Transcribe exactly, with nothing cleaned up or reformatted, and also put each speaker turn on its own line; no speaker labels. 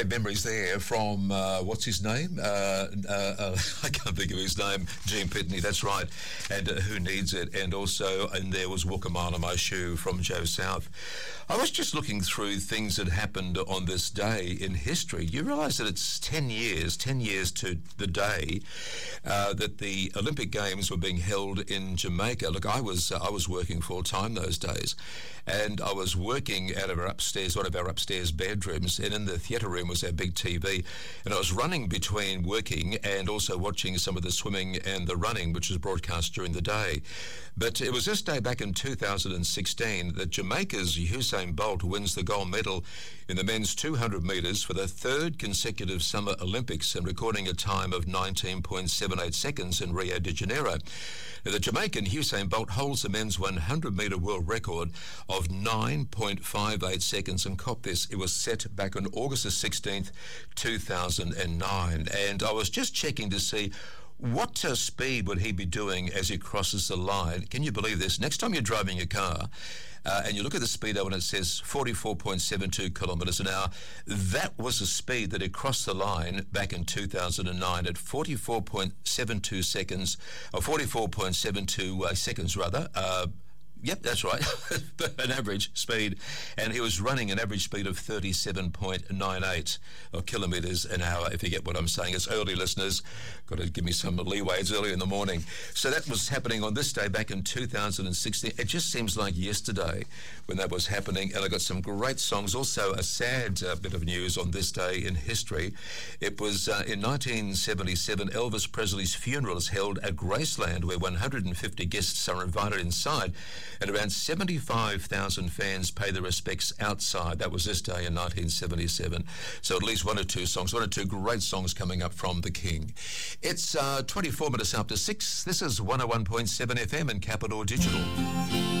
great memories there from, uh, what's his name? Uh, uh, uh, I can't think of his name. Gene Pitney, that's right. And uh, Who Needs It? And also, and there was Walk a Mile in My Shoe from Joe South. I was just looking through things that happened on this day in history. You realise that it's ten years, ten years to the day uh, that the Olympic Games were being held in Jamaica. Look, I was uh, I was working full time those days, and I was working out of our upstairs, one of our upstairs bedrooms, and in the theatre room was our big T V, and I was running between working and also watching some of the swimming and the running, which was broadcast during the day. But it was this day back in two thousand sixteen that Jamaica's Usain Bolt wins the gold medal in the men's two hundred metres for the third consecutive Summer Olympics and recording a time of nineteen point seven eight seconds in Rio de Janeiro. Now, the Jamaican Usain Bolt holds the men's one hundred metre world record of nine point five eight seconds, and cop this, it was set back on August the sixteenth, two thousand nine. And I was just checking to see what uh, speed would he be doing as he crosses the line. Can you believe this? Next time you're driving your car uh, and you look at the speedo and it says forty-four point seven two kilometres an hour, that was the speed that he crossed the line back in two thousand nine at forty-four point seven two seconds, or forty-four point seven two uh, seconds rather. Uh, Yep, that's right, an average speed. And he was running an average speed of thirty-seven point nine eight kilometres an hour, if you get what I'm saying. It's early, listeners. Got to give me some leeway. It's early in the morning. So that was happening on this day back in two thousand sixteen. It just seems like yesterday when that was happening. And I got some great songs. Also, a sad uh, bit of news on this day in history. It was uh, in nineteen seventy-seven, Elvis Presley's funeral is held at Graceland, where one hundred fifty guests are invited inside, and around seventy-five thousand fans pay their respects outside. That was this day in nineteen seventy-seven. So at least one or two songs, one or two great songs coming up from the King. It's uh, twenty-four minutes after six. This is one oh one point seven F M and Capital Digital.